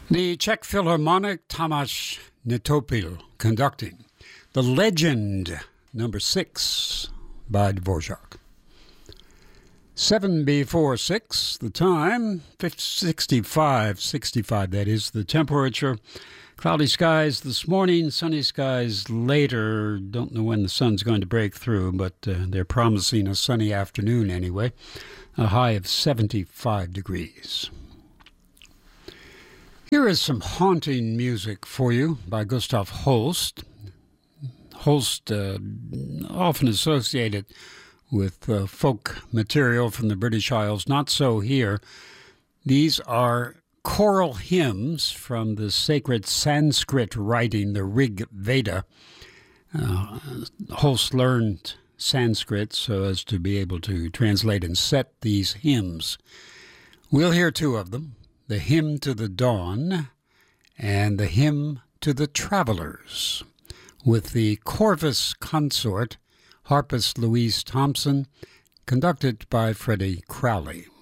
The Czech Philharmonic, Tamas Netopil conducting The Legend, number 6 by Dvorak. 7 before 6, the time, 65, that is the temperature. Cloudy skies this morning, sunny skies later. Don't know when the sun's going to break through, but they're promising a sunny afternoon anyway. A high of 75 degrees. Here is some haunting music for you by Gustav Holst. Holst, often associated with folk material from the British Isles. Not so here. These are choral hymns from the sacred Sanskrit writing, the Rig Veda. Holst learned Sanskrit so as to be able to translate and set these hymns. We'll hear two of them, the Hymn to the Dawn and the Hymn to the Travelers, with the Corvus Consort, harpist Louise Thompson, conducted by Freddie Crowley.